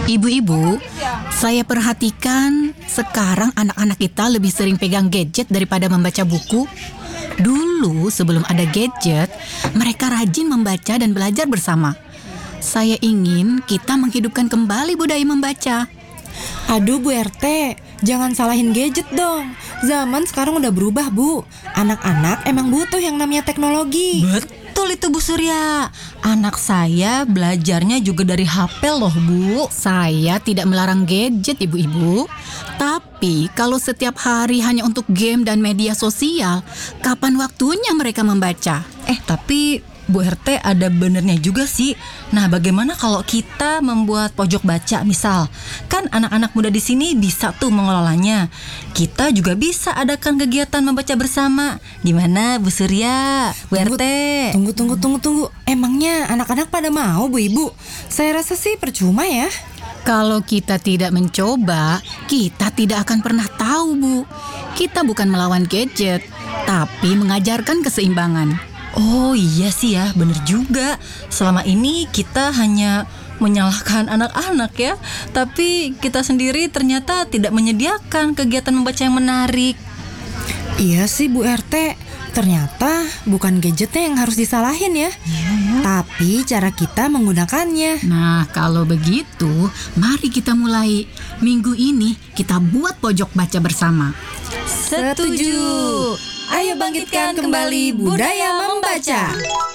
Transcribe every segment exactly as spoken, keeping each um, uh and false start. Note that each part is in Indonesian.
Ibu-ibu, saya perhatikan sekarang anak-anak kita lebih sering pegang gadget daripada membaca buku. Dulu sebelum ada gadget, mereka rajin membaca dan belajar bersama. Saya ingin kita menghidupkan kembali budaya membaca. Aduh Bu R T, jangan salahin gadget dong. Zaman sekarang udah berubah Bu. Anak-anak emang butuh yang namanya teknologi. Betul itu Bu Surya. Anak saya belajarnya juga dari H P loh Bu. Saya tidak melarang gadget ibu-ibu, tapi kalau setiap hari hanya untuk game dan media sosial, kapan waktunya mereka membaca? Eh tapi Bu R T ada benernya juga sih. Nah, bagaimana kalau kita membuat pojok baca misal? Kan anak-anak muda di sini bisa tuh mengelolanya. Kita juga bisa adakan kegiatan membaca bersama. Gimana Bu Surya, Bu R T? Tunggu, tunggu, tunggu, tunggu. Emangnya anak-anak pada mau Bu Ibu? Saya rasa sih percuma ya. Kalau kita tidak mencoba, kita tidak akan pernah tahu, Bu. Kita bukan melawan gadget, tapi mengajarkan keseimbangan. Oh iya sih ya, bener juga. Selama ini kita hanya menyalahkan anak-anak ya, tapi kita sendiri ternyata tidak menyediakan kegiatan membaca yang menarik. Iya sih Bu R T, ternyata bukan gadgetnya yang harus disalahin ya, Iya. tapi cara kita menggunakannya. Nah, kalau begitu, mari kita mulai. Minggu ini kita buat pojok baca bersama. Setuju. Ayo bangkitkan kembali budaya membaca.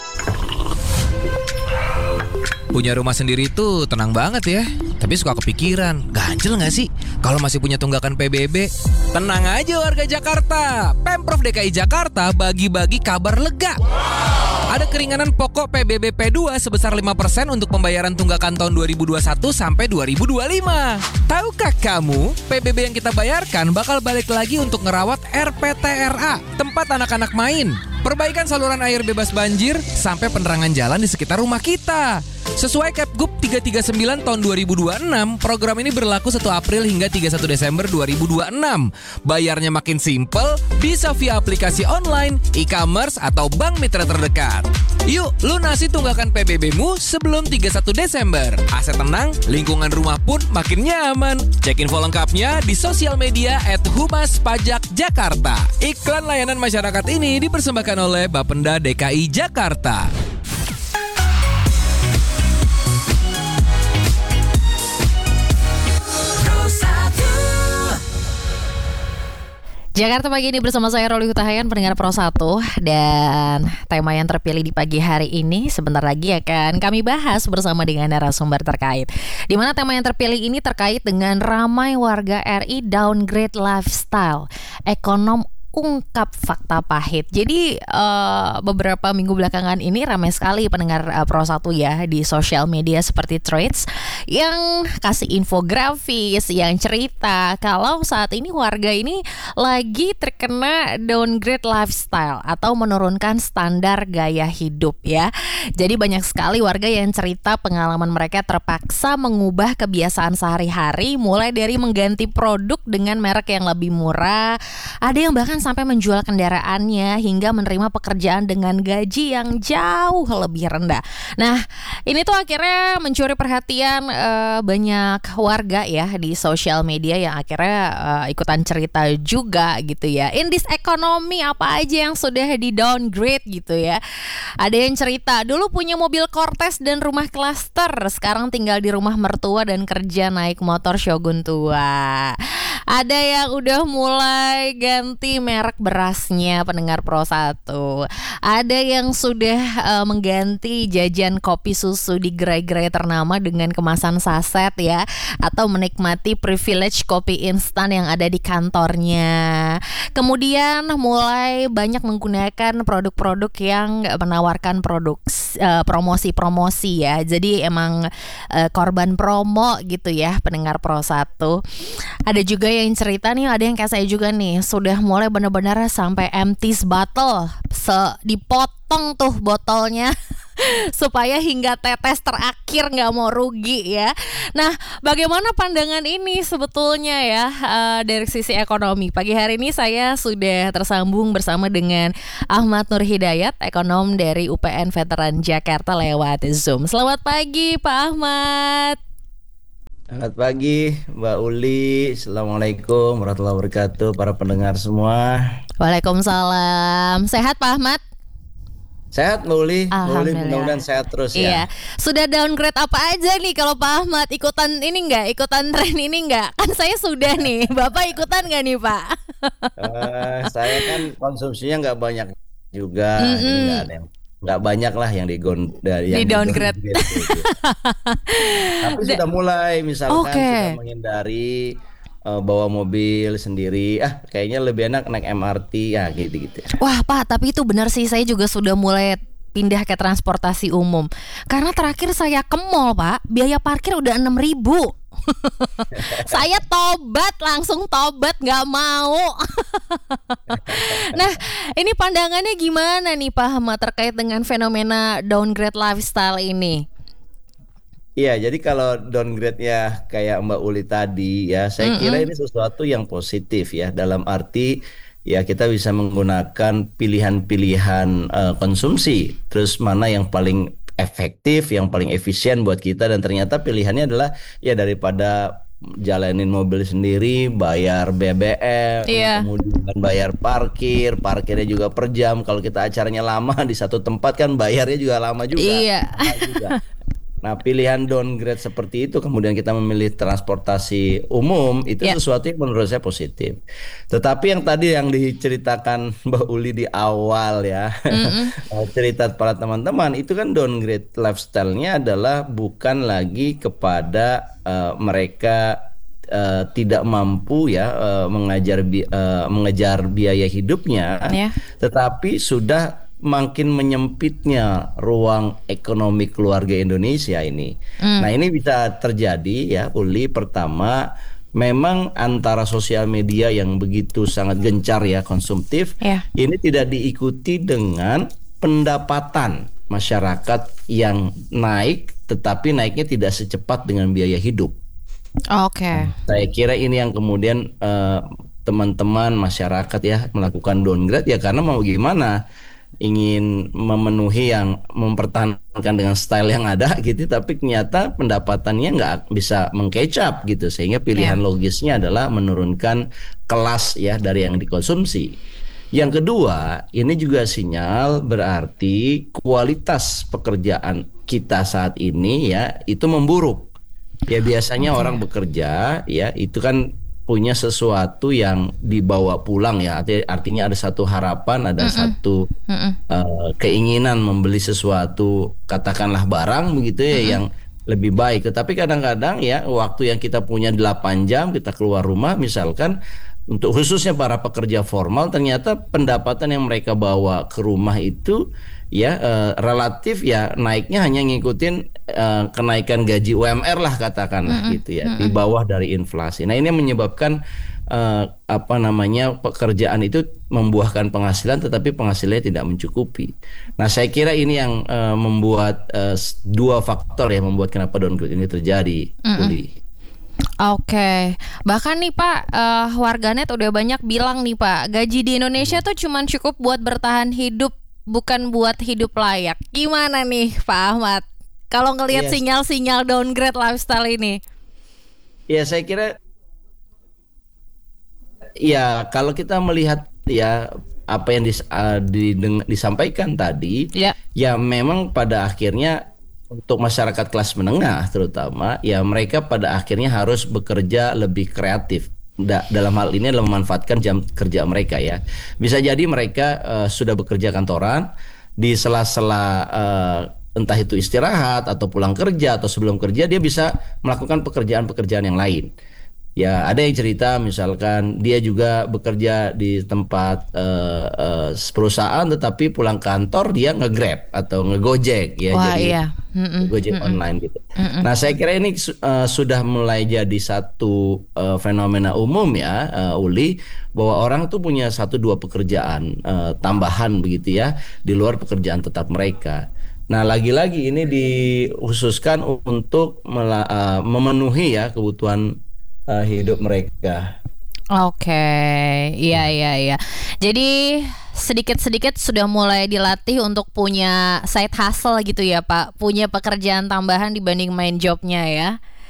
Punya rumah sendiri tuh tenang banget ya. Tapi suka kepikiran, ganjel gak sih kalau masih punya tunggakan P B B? Tenang aja warga Jakarta, Pemprov D K I Jakarta bagi-bagi kabar lega. Ada keringanan pokok P B B P dua sebesar lima persen untuk pembayaran tunggakan tahun dua ribu dua puluh satu sampai dua ribu dua puluh lima. Tahukah kamu, P B B yang kita bayarkan bakal balik lagi untuk ngerawat R P T R A, tempat anak-anak main, perbaikan saluran air bebas banjir, sampai penerangan jalan di sekitar rumah kita. Sesuai Kepgub tiga tiga sembilan tahun dua ribu dua puluh enam, program ini berlaku satu April hingga tiga puluh satu Desember dua ribu dua puluh enam. Bayarnya makin simpel, bisa via aplikasi online, e-commerce, atau bank mitra terdekat. Yuk, lunasi tunggakan P B B-mu sebelum tiga puluh satu Desember. Aset tenang, lingkungan rumah pun makin nyaman. Cek info lengkapnya di sosial media at Humas Pajak Jakarta. Iklan layanan masyarakat ini dipersembahkan oleh Bapenda D K I Jakarta. Jakarta pagi ini bersama saya Roli Hutahayan, pendengar Pro satu. Dan tema yang terpilih di pagi hari ini sebentar lagi akan kami bahas bersama dengan narasumber terkait. Di mana tema yang terpilih ini terkait dengan ramai warga R I downgrade lifestyle, ekonom ungkap fakta pahit. Jadi uh, beberapa minggu belakangan ini ramai sekali pendengar uh, Pro satu ya di sosial media seperti Threads yang kasih infografis, yang cerita kalau saat ini warga ini lagi terkena downgrade lifestyle atau menurunkan standar gaya hidup ya. Jadi banyak sekali warga yang cerita pengalaman mereka terpaksa mengubah kebiasaan sehari-hari, mulai dari mengganti produk dengan merek yang lebih murah, ada yang bahkan sampai menjual kendaraannya hingga menerima pekerjaan dengan gaji yang jauh lebih rendah. Nah, ini tuh akhirnya mencuri perhatian uh, banyak warga ya di sosial media yang akhirnya uh, ikutan cerita juga gitu ya. In this economy apa aja yang sudah di downgrade gitu ya. Ada yang cerita dulu punya mobil Cortez dan rumah klaster, sekarang tinggal di rumah mertua dan kerja naik motor Shogun tua. Ada yang udah mulai ganti merek berasnya, pendengar Pro satu. Ada yang sudah uh, mengganti jajan kopi susu di gerai-gerai ternama dengan kemasan saset ya, atau menikmati privilege kopi instan yang ada di kantornya. Kemudian mulai banyak menggunakan produk-produk yang menawarkan produk uh, promosi-promosi ya. Jadi emang uh, korban promo gitu ya, pendengar Pro satu. Ada juga yang cerita nih, ada yang kayak saya juga nih, sudah mulai benar-benar sampai empty bottle, se dipotong tuh botolnya supaya hingga tetes terakhir nggak mau rugi ya. Nah, bagaimana pandangan ini sebetulnya ya uh, dari sisi ekonomi? Pagi hari ini saya sudah tersambung bersama dengan Ahmad Nur Hidayat, ekonom dari U P N Veteran Jakarta lewat Zoom. Selamat pagi Pak Ahmad. Selamat pagi Mbak Uli. Assalamualaikum warahmatullahi wabarakatuh. Para pendengar semua. Waalaikumsalam. Sehat Pak Ahmad? Sehat Mbak Uli. Mbak Uli Alhamdulillah. mudah-mudahan sehat terus Iya. ya. Sudah downgrade apa aja nih kalau Pak Ahmad? Ikutan ini enggak? Ikutan tren ini enggak? Kan saya sudah nih. Bapak ikutan nggak nih Pak? Eh, saya kan konsumsinya nggak banyak juga. Mm-mm. Jadi nggak ada yang nggak banyak lah yang di Di yang downgrade. di-downgrade gitu. Tapi sudah mulai misalkan Oke. sudah menghindari eh, bawa mobil sendiri. Ah kayaknya lebih enak naik M R T ya gitu-gitu. Wah Pak, tapi itu benar sih, saya juga sudah mulai pindah ke transportasi umum. Karena terakhir saya ke mall Pak, biaya parkir udah enam ribu. Saya tobat, langsung tobat, nggak mau. Nah, ini pandangannya gimana nih Pak Ahmad terkait dengan fenomena downgrade lifestyle ini? Iya, jadi kalau downgrade-nya kayak Mbak Uli tadi ya, saya kira ini sesuatu yang positif ya, dalam arti ya kita bisa menggunakan pilihan-pilihan eh, konsumsi, terus mana yang paling efektif, yang paling efisien buat kita, dan ternyata pilihannya adalah ya daripada jalanin mobil sendiri, bayar B B M, Iya. kemudian bayar parkir, parkirnya juga per jam. Kalau kita acaranya lama di satu tempat kan bayarnya juga lama juga. Iya. Mahal juga. Nah, pilihan downgrade seperti itu kemudian kita memilih transportasi umum itu Ya. sesuatu yang menurut saya positif. Tetapi yang tadi yang diceritakan Mbak Uli di awal ya, eh, cerita para teman-teman itu kan downgrade lifestyle-nya adalah bukan lagi kepada eh, mereka eh, tidak mampu ya eh, mengajar bi- eh, mengejar biaya hidupnya, Ya. tetapi sudah makin menyempitnya ruang ekonomi keluarga Indonesia ini. Nah, ini bisa terjadi ya, Uli. Pertama, memang antara sosial media yang begitu sangat gencar ya, konsumtif, Ya. ini tidak diikuti dengan pendapatan masyarakat yang naik, tetapi naiknya tidak secepat dengan biaya hidup. Oke. Saya kira ini yang kemudian eh, teman-teman masyarakat ya melakukan downgrade ya, karena mau gimana, ingin memenuhi yang mempertahankan dengan style yang ada gitu, tapi ternyata pendapatannya nggak bisa mengkecap gitu, sehingga pilihan logisnya adalah menurunkan kelas ya dari yang dikonsumsi. Yang kedua, ini juga sinyal berarti kualitas pekerjaan kita saat ini ya itu memburuk. Ya biasanya orang bekerja ya itu kan punya sesuatu yang dibawa pulang ya, Arti- artinya ada satu harapan, ada satu eh, keinginan membeli sesuatu, katakanlah barang begitu ya, yang lebih baik. Tetapi kadang-kadang ya waktu yang kita punya delapan jam kita keluar rumah misalkan, untuk khususnya para pekerja formal, ternyata pendapatan yang mereka bawa ke rumah itu ya eh, relatif ya naiknya hanya ngikutin eh, kenaikan gaji U M R lah katakanlah gitu ya, di bawah dari inflasi. Nah, ini yang menyebabkan eh, apa namanya pekerjaan itu membuahkan penghasilan tetapi penghasilannya tidak mencukupi. Nah, saya kira ini yang eh, membuat eh, s- dua faktor yang membuat kenapa downgrade ini terjadi, Uli. Oke, bahkan nih Pak, eh, warganet udah banyak bilang nih Pak, gaji di Indonesia tuh cuman cukup buat bertahan hidup, bukan buat hidup layak. Gimana nih Pak Ahmad? Kalau ngelihat Yes. sinyal-sinyal downgrade lifestyle ini? Ya, saya kira ya kalau kita melihat ya apa yang dis- uh, dideng- disampaikan tadi, Ya. ya memang pada akhirnya untuk masyarakat kelas menengah terutama ya mereka pada akhirnya harus bekerja lebih kreatif. Da- dalam hal ini adalah memanfaatkan jam kerja mereka ya. Bisa jadi mereka uh, sudah bekerja kantoran, di sela-sela uh, entah itu istirahat atau pulang kerja atau sebelum kerja dia bisa melakukan pekerjaan-pekerjaan yang lain. Ya, ada yang cerita misalkan dia juga bekerja di tempat eh, eh, perusahaan tetapi pulang kantor dia nge-Grab atau nge-Gojek ya, Wah, jadi iya. Mm-mm, Gojek online gitu. Nah, saya kira ini su- eh, sudah mulai jadi satu eh, fenomena umum ya, eh, Uli, bahwa orang tuh punya satu dua pekerjaan eh, tambahan begitu ya di luar pekerjaan tetap mereka. Nah, lagi-lagi ini dikhususkan untuk mela- eh, memenuhi ya kebutuhan uh, hidup mereka. Oke, iya iya iya. Jadi sedikit-sedikit sudah mulai dilatih untuk punya side hustle gitu ya Pak, punya pekerjaan tambahan dibanding main jobnya ya.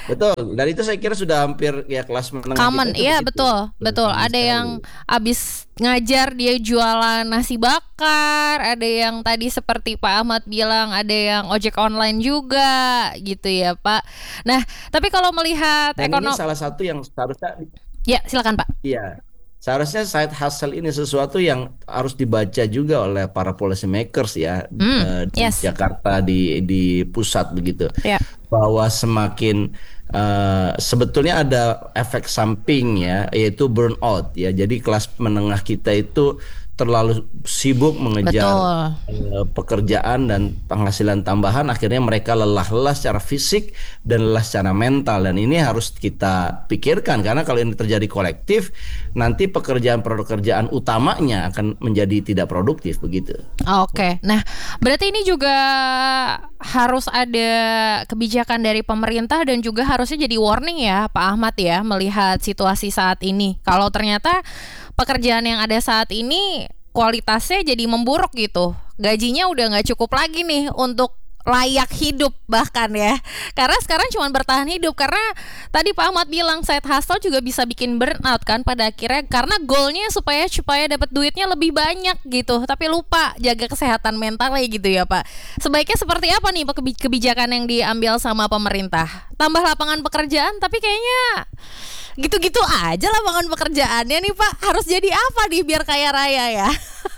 Betul. Dan itu saya kira sudah hampir ya kelas menengah Common, kita itu iya begitu. betul, betul. Common Ada sekali. yang abis ngajar dia jualan nasi bakar, ada yang tadi seperti Pak Ahmad bilang, ada yang ojek online juga, gitu ya Pak. Nah, tapi kalau melihat Dan ini ekonomi, salah satu yang seharusnya ya silakan Pak. iya. Seharusnya side hustle ini sesuatu yang harus dibaca juga oleh para policy makers ya Hmm, eh, di yes. Jakarta di di pusat begitu. Ya. Bahwa semakin eh, sebetulnya ada efek samping ya, yaitu burnout ya. Jadi kelas menengah kita itu terlalu sibuk mengejar Betul. eh, pekerjaan dan penghasilan tambahan, akhirnya mereka lelah-lelah secara fisik dan lelah secara mental, dan ini harus kita pikirkan karena kalau ini terjadi kolektif nanti pekerjaan-pekerjaan utamanya akan menjadi tidak produktif begitu. Oke, nah berarti ini juga harus ada kebijakan dari pemerintah dan juga harusnya jadi warning ya Pak Ahmad ya, melihat situasi saat ini. Kalau ternyata pekerjaan yang ada saat ini kualitasnya jadi memburuk gitu, gajinya udah nggak cukup lagi nih untuk layak hidup bahkan ya, karena sekarang cuma bertahan hidup. Karena tadi Pak Ahmad bilang side hustle juga bisa bikin burnout kan pada akhirnya, karena goalnya supaya supaya dapat duitnya lebih banyak gitu, tapi lupa jaga kesehatan mentalnya gitu ya Pak. Sebaiknya seperti apa nih Pak kebi- kebijakan yang diambil sama pemerintah? Tambah lapangan pekerjaan, tapi kayaknya gitu-gitu aja lapangan pekerjaannya nih Pak. Harus jadi apa nih biar kaya raya ya?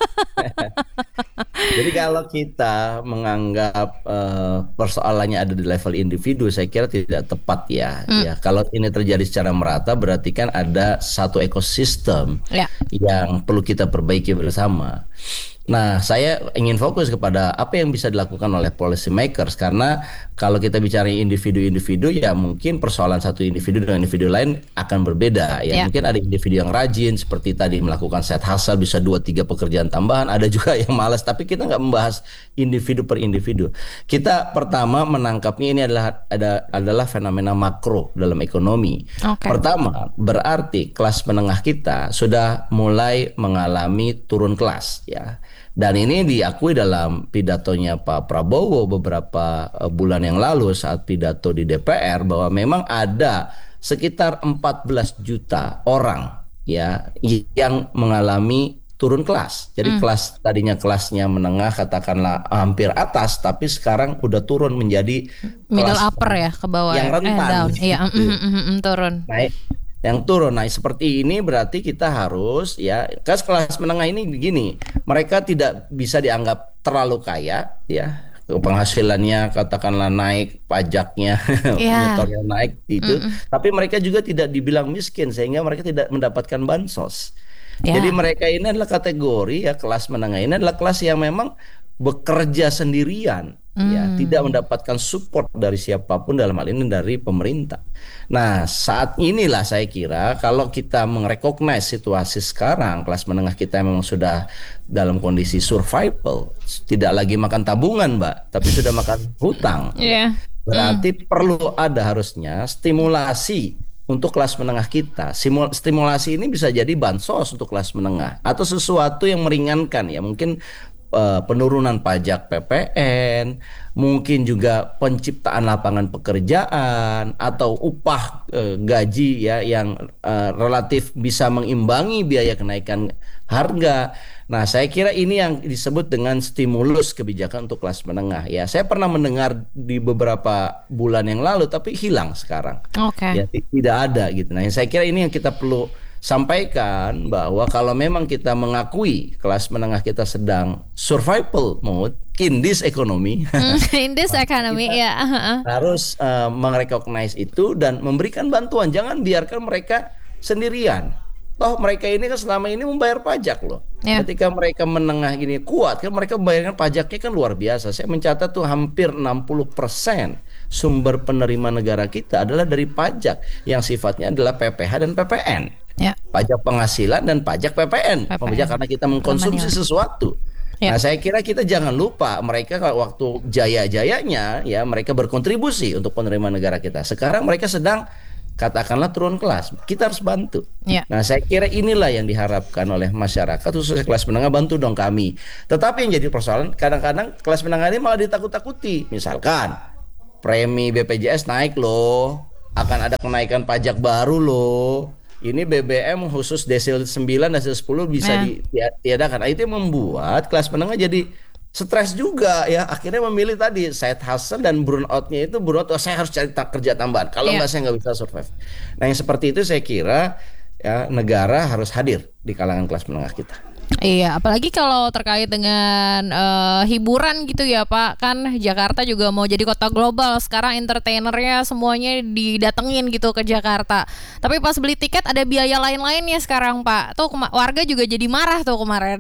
Jadi kalau kita menganggap eh, persoalannya ada di level individu, saya kira tidak tepat ya. Ya, kalau ini terjadi secara merata, berarti kan ada satu ekosistem Ya. yang perlu kita perbaiki bersama. Nah, saya ingin fokus kepada apa yang bisa dilakukan oleh policy makers, karena kalau kita bicara individu-individu ya mungkin persoalan satu individu dengan individu lain akan berbeda ya. Ya. Mungkin ada individu yang rajin seperti tadi melakukan side hustle bisa dua tiga pekerjaan tambahan, ada juga yang malas, tapi kita nggak membahas individu per individu. Kita pertama menangkapnya ini adalah ada adalah fenomena makro dalam ekonomi. Oke. Pertama, berarti kelas menengah kita sudah mulai mengalami turun kelas ya. Dan ini diakui dalam pidatonya Pak Prabowo beberapa eh, bulan yang lalu saat pidato di D P R, bahwa memang ada sekitar empat belas juta orang ya yang mengalami turun kelas. Jadi kelas tadinya kelasnya menengah katakanlah hampir atas, tapi sekarang udah turun menjadi Middle kelas upper ya ke bawah yang ya? rentan. eh, down. Iya, Gitu. mm, mm, mm, mm, turun. naik yang turun. Nah, seperti ini berarti kita harus ya, kelas kelas menengah ini begini, mereka tidak bisa dianggap terlalu kaya ya, penghasilannya katakanlah naik, pajaknya Iya. motornya naik itu, tapi mereka juga tidak dibilang miskin sehingga mereka tidak mendapatkan bansos. Ya. Jadi mereka ini adalah kategori ya, kelas menengah ini adalah kelas yang memang bekerja sendirian ya, tidak mendapatkan support dari siapapun, dalam hal ini dari pemerintah. Nah, saat inilah saya kira kalau kita merecognize situasi sekarang, kelas menengah kita memang sudah dalam kondisi survival, tidak lagi makan tabungan Mbak, tapi sudah makan hutang. Iya. Berarti perlu ada harusnya stimulasi untuk kelas menengah kita. Simul- Stimulasi ini bisa jadi bansos untuk kelas menengah atau sesuatu yang meringankan ya, mungkin eh, penurunan pajak P P N, mungkin juga penciptaan lapangan pekerjaan atau upah eh, gaji ya yang eh, relatif bisa mengimbangi biaya kenaikan harga. Nah, saya kira ini yang disebut dengan stimulus kebijakan untuk kelas menengah ya. Saya pernah mendengar di beberapa bulan yang lalu, tapi hilang sekarang. Oke. Ya, t- tidak ada gitu. Nah, saya kira ini yang kita perlu sampaikan, bahwa kalau memang kita mengakui kelas menengah kita sedang survival mode in this economy, In this economy ya. heeh. harus uh, merecognize itu dan memberikan bantuan. Jangan biarkan mereka sendirian. Toh mereka ini kan selama ini membayar pajak loh. Ya. Ketika mereka menengah gini kuat kan, mereka membayarkan pajaknya kan luar biasa. Saya mencatat tuh hampir enam puluh persen sumber penerima negara kita adalah dari pajak yang sifatnya adalah P P H dan P P N. Ya. Pajak penghasilan dan pajak P P N, P P N. pajak karena kita mengkonsumsi Permanian. sesuatu. Ya. Nah, saya kira kita jangan lupa mereka kalau waktu jaya-jayanya ya mereka berkontribusi untuk penerima negara kita. Sekarang mereka sedang katakanlah turun kelas. Kita harus bantu. Ya. Nah, saya kira inilah yang diharapkan oleh masyarakat, khususnya kelas menengah, bantu dong kami. Tetapi yang jadi persoalan kadang-kadang kelas menengah ini malah ditakut-takuti. Misalkan premi B P J S naik loh. akan ada kenaikan pajak baru loh. Ini B B M khusus desil sembilan, desil sepuluh bisa Eh. ditiadakan. Nah, itu yang membuat kelas menengah jadi stres juga ya. Akhirnya memilih tadi side hustle dan burnout-nya itu burnout, oh, saya harus cari ta- kerja tambahan. Kalau Iya. nggak saya nggak bisa survive. Nah, yang seperti itu saya kira ya negara harus hadir di kalangan kelas menengah kita. Iya, apalagi kalau terkait dengan eh, hiburan gitu ya Pak. Kan Jakarta juga mau jadi kota global. Sekarang entertainernya semuanya didatengin gitu ke Jakarta. Tapi pas beli tiket ada biaya lain-lainnya sekarang Pak. Tuh kema- warga juga jadi marah tuh kemarin.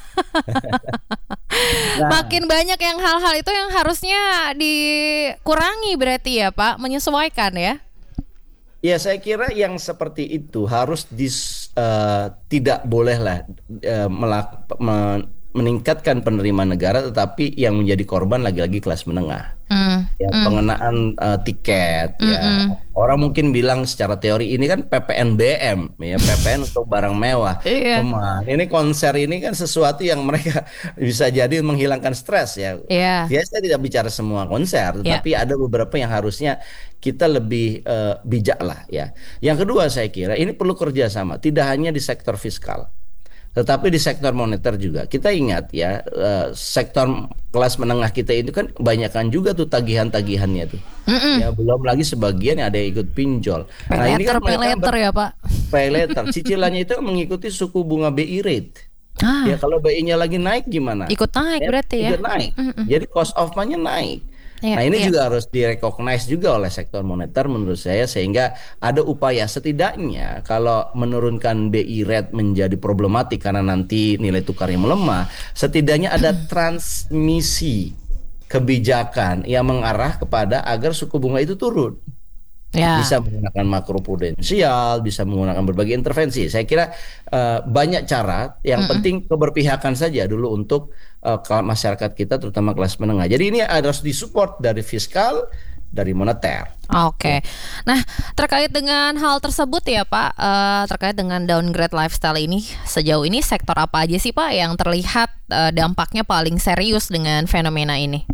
Makin banyak yang hal-hal itu yang harusnya dikurangi berarti ya Pak. Menyesuaikan ya. Ya, saya kira yang seperti itu harus dis, eh, tidak bolehlah eh, melak- me- meningkatkan penerimaan negara, tetapi yang menjadi korban lagi-lagi kelas menengah. Hmm. Ya, pengenaan eh, tiket ya. Orang mungkin bilang secara teori ini kan P P N B M ya, P P N untuk barang mewah. Iya. Cuman ini konser ini kan sesuatu yang mereka bisa jadi menghilangkan stres ya. Iya. Ya, saya tidak bicara semua konser, Ya. tapi ada beberapa yang harusnya kita lebih eh, bijak lah ya. Yang kedua saya kira ini perlu kerjasama, tidak hanya di sektor fiskal, tetapi di sektor moneter juga. Kita ingat ya, eh, sektor kelas menengah kita itu kan kebanyakan juga tuh tagihan-tagihannya tuh. Ya, belum lagi sebagian yang ada yang ikut pinjol. Nah, ini kan mereka Pay-later ya Pak. pay later. Cicilannya itu mengikuti suku bunga B I rate. Ah, Ya, kalau B I-nya lagi naik gimana? ikut naik Ya, berarti ya. ikut naik. Jadi cost of money naik. Iya, Nah, ini iya. juga harus direcognize juga oleh sektor moneter menurut saya, sehingga ada upaya setidaknya kalau menurunkan B I rate menjadi problematik karena nanti nilai tukarnya melemah, setidaknya ada transmisi kebijakan yang mengarah kepada agar suku bunga itu turun. Ya. Bisa menggunakan makroprudensial, bisa menggunakan berbagai intervensi. Saya kira eh, banyak cara. Yang penting keberpihakan saja dulu untuk eh, ke- masyarakat kita, terutama kelas menengah. Jadi ini harus disupport dari fiskal, dari moneter. Oke. Nah, terkait dengan hal tersebut ya Pak, eh, terkait dengan downgrade lifestyle ini, sejauh ini sektor apa aja sih Pak yang terlihat eh, dampaknya paling serius dengan fenomena ini?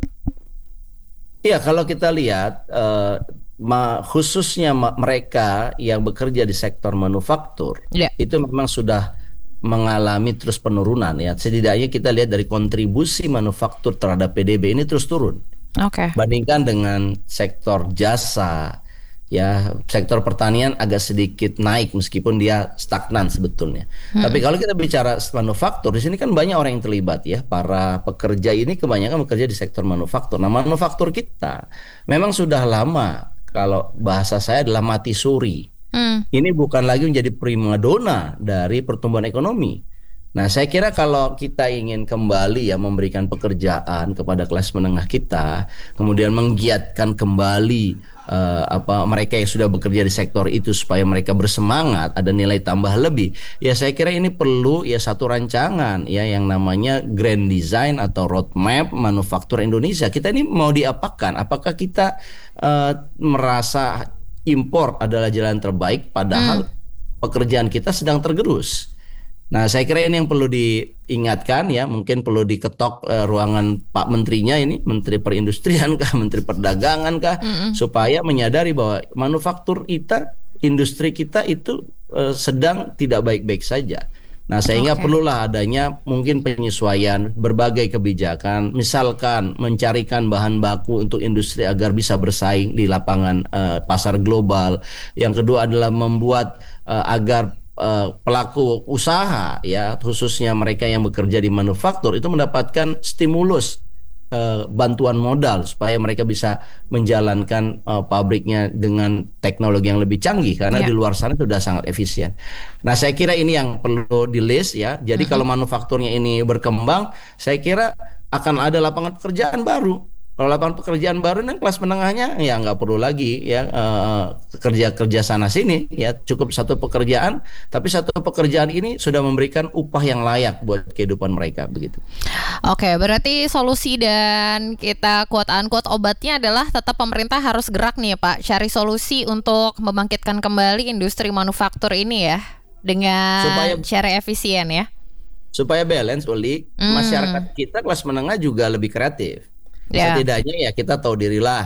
Iya, kalau kita lihat eh, ma- khususnya ma- mereka yang bekerja di sektor manufaktur, Ya. itu memang sudah mengalami terus penurunan ya. Setidaknya kita lihat dari kontribusi manufaktur terhadap P D B ini terus turun. Oke. Bandingkan dengan sektor jasa, ya, sektor pertanian agak sedikit naik meskipun dia stagnan sebetulnya. Tapi kalau kita bicara manufaktur, di sini kan banyak orang yang terlibat ya. Para pekerja ini kebanyakan bekerja di sektor manufaktur. Nah, manufaktur kita memang sudah lama, kalau bahasa saya adalah mati suri. Hmm. Ini bukan lagi menjadi primadona dari pertumbuhan ekonomi. Nah, saya kira kalau kita ingin kembali ya memberikan pekerjaan kepada kelas menengah kita, kemudian menggiatkan kembali eh, apa mereka yang sudah bekerja di sektor itu supaya mereka bersemangat, ada nilai tambah lebih. Ya, saya kira ini perlu ya satu rancangan ya yang namanya Grand Design atau Roadmap Manufaktur Indonesia. Kita ini mau diapakan? Apakah kita eh, merasa impor adalah jalan terbaik padahal pekerjaan kita sedang tergerus? Nah, saya kira ini yang perlu diingatkan ya, mungkin perlu diketok eh, ruangan Pak Menterinya ini, Menteri Perindustrian kah, Menteri Perdagangan kah, supaya menyadari bahwa manufaktur kita, industri kita itu eh, sedang tidak baik-baik saja. Nah, sehingga Oke. perlulah adanya mungkin penyesuaian berbagai kebijakan, misalkan mencarikan bahan baku untuk industri agar bisa bersaing di lapangan eh, pasar global. Yang kedua adalah membuat eh, agar eh, pelaku usaha ya, khususnya mereka yang bekerja di manufaktur itu mendapatkan stimulus eh, bantuan modal supaya mereka bisa menjalankan eh, pabriknya dengan teknologi yang lebih canggih karena Ya. di luar sana sudah sangat efisien. Nah, saya kira ini yang perlu di list ya. Jadi kalau manufakturnya ini berkembang, saya kira akan ada lapangan pekerjaan baru. Kalau lapangan pekerjaan baru dan kelas menengahnya ya nggak perlu lagi ya eh, kerja-kerja sana sini ya, cukup satu pekerjaan, tapi satu pekerjaan ini sudah memberikan upah yang layak buat kehidupan mereka begitu. Oke, berarti solusi dan kita quote unquote obatnya adalah tetap pemerintah harus gerak nih ya Pak, cari solusi untuk membangkitkan kembali industri manufaktur ini ya dengan Supaya- cara efisien ya. Supaya balance, Uli, masyarakat kita kelas menengah juga lebih kreatif. Ya. Setidaknya ya kita tahu dirilah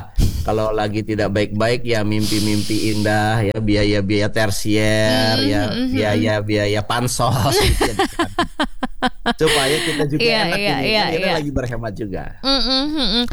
Kalau lagi tidak baik-baik ya mimpi-mimpi indah ya, biaya-biaya tersier Hmm, ya, hmm, hmm. biaya-biaya pansos gitu ya. Supaya kita juga Iya, enak iya, ini iya, kan kita iya. lagi berhemat juga. Mm, mm, mm, mm.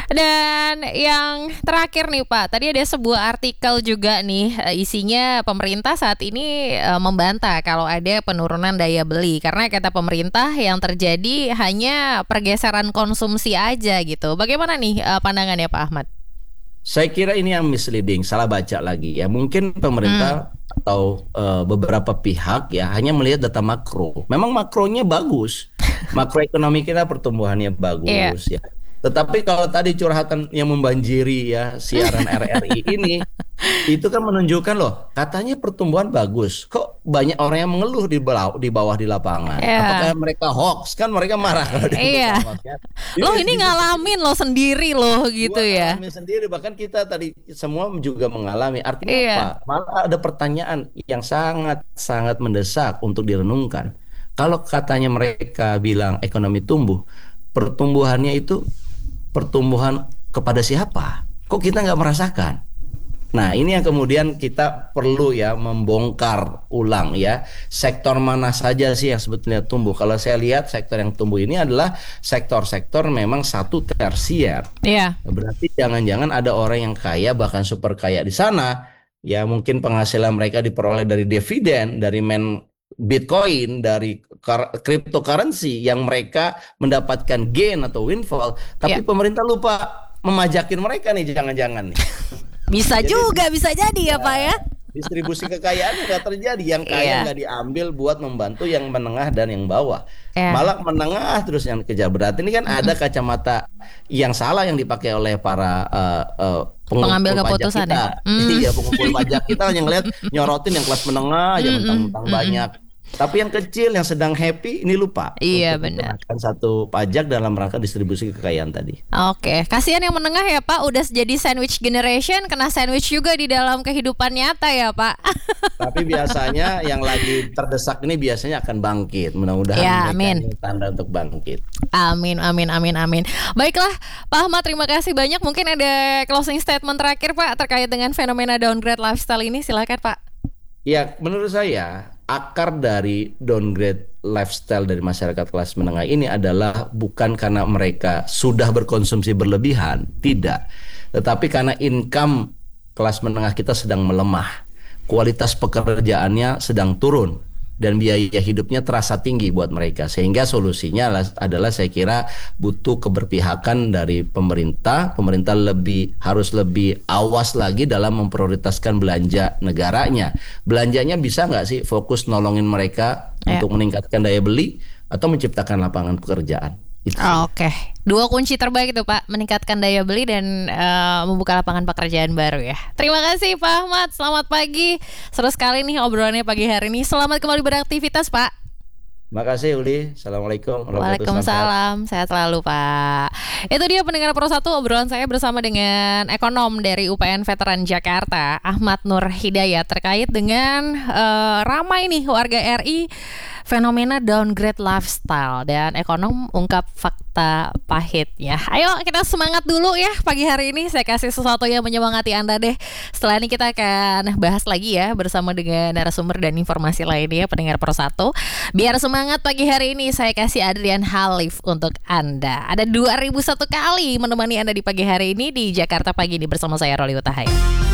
Dan yang terakhir nih Pak, tadi ada sebuah artikel juga nih, eh, isinya pemerintah saat ini eh, membantah kalau ada penurunan daya beli karena kata pemerintah yang terjadi hanya pergeseran konsumsi aja gitu. Bagaimana nih eh, pandangannya Pak Ahmad? Saya kira ini yang misleading, salah baca lagi ya. Mungkin pemerintah atau eh, beberapa pihak ya hanya melihat data makro. Memang makronya bagus, makroekonomi kita pertumbuhannya bagus ya. Tetapi kalau tadi curhatan yang membanjiri ya siaran R R I ini, itu kan menunjukkan loh, katanya pertumbuhan bagus. Kok banyak orang yang mengeluh di bawah di bawah di lapangan? Iya. Apakah mereka hoax? Kan mereka marah kalau di Iya. hoax, ya. Loh ini ngalamin lo sendiri loh gitu Gua ya. ngalamin sendiri, bahkan kita tadi semua juga mengalami. Artinya Iya. apa? Malah ada pertanyaan yang sangat sangat mendesak untuk direnungkan. Kalau katanya mereka bilang ekonomi tumbuh, pertumbuhannya itu pertumbuhan kepada siapa? Kok kita nggak merasakan? Nah, ini yang kemudian kita perlu ya membongkar ulang ya. Sektor mana saja sih yang sebetulnya tumbuh? Kalau saya lihat sektor yang tumbuh ini adalah sektor-sektor memang satu tersier. Iya. Berarti jangan-jangan ada orang yang kaya bahkan super kaya di sana. Ya mungkin penghasilan mereka diperoleh dari dividen, dari main Bitcoin, dari kar- cryptocurrency yang mereka mendapatkan gain atau windfall. Tapi Ya. pemerintah lupa memajakin mereka nih, jangan-jangan nih. Bisa Jadi- juga, bisa jadi ya Pak ya. Distribusi kekayaan nggak terjadi, yang Iya. kaya nggak diambil buat membantu yang menengah dan yang bawah, Iya. malah menengah terus yang kejar. Berarti ini kan ada kacamata yang salah yang dipakai oleh para uh, uh, pengumpul Pengambil pajak keputusan kita. ya? Hmm. Iya, pengumpul pajak kita hanya ngeliat nyorotin yang kelas menengah aja Mm-mm, mentang-mentang mm-mm. banyak. Tapi yang kecil yang sedang happy ini lupa Iya, untuk benar. mengenakan satu pajak dalam rangka distribusi kekayaan tadi. Oke, kasihan yang menengah ya Pak, udah jadi sandwich generation, kena sandwich juga di dalam kehidupan nyata ya Pak. Tapi biasanya yang lagi terdesak ini biasanya akan bangkit. Mudah-mudahan Ya, mereka amin. ini tanda untuk bangkit. Amin, amin, amin, amin. Baiklah, Pak Ahmad, terima kasih banyak. Mungkin ada closing statement terakhir Pak terkait dengan fenomena downgrade lifestyle ini, silakan Pak. Ya, menurut saya akar dari downgrade lifestyle dari masyarakat kelas menengah ini adalah bukan karena mereka sudah berkonsumsi berlebihan, tidak. Tetapi karena income kelas menengah kita sedang melemah, kualitas pekerjaannya sedang turun, dan biaya hidupnya terasa tinggi buat mereka. Sehingga solusinya adalah, adalah saya kira butuh keberpihakan dari pemerintah. Pemerintah lebih harus lebih awas lagi dalam memprioritaskan belanja negaranya. Belanjanya bisa nggak sih fokus nolongin mereka Ya. untuk meningkatkan daya beli atau menciptakan lapangan pekerjaan? Itu sih. Oke, dua kunci terbaik itu Pak, meningkatkan daya beli dan eh, membuka lapangan pekerjaan baru ya. Terima kasih Pak Ahmad, selamat pagi. Seru sekali nih obrolannya pagi hari ini. Selamat kembali beraktivitas Pak. Makasih Uli. Assalamualaikum warahmatullahi wabarakatuh. Waalaikumsalam, sehat selalu Pak. Itu dia pendengar Pro satu, obrolan saya bersama dengan ekonom dari U P N Veteran Jakarta, Ahmad Nur Hidayat, terkait dengan eh, ramai nih warga R I fenomena downgrade lifestyle, dan ekonom ungkap fakta pahitnya. Ayo kita semangat dulu ya pagi hari ini. Saya kasih sesuatu yang menyemangati Anda deh. Setelah ini kita akan bahas lagi ya bersama dengan narasumber dan informasi lainnya pendengar Pro satu. Biar semangat pagi hari ini, saya kasih Adrian Halif untuk Anda. Ada dua ribu satu kali menemani Anda di pagi hari ini di Jakarta Pagi ini bersama saya Roli Utahaya.